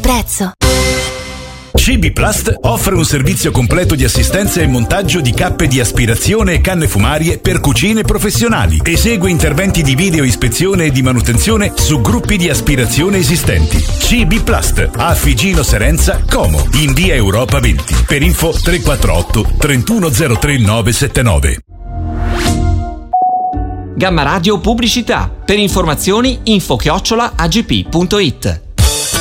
prezzo. CB Plast offre un servizio completo di assistenza e montaggio di cappe di aspirazione e canne fumarie per cucine professionali. Esegue interventi di video ispezione e di manutenzione su gruppi di aspirazione esistenti. CB Plast a Figino Serenza, Como, in via Europa 20. Per info 348 3103 979. Gamma Radio Pubblicità. Per informazioni info@agp.it.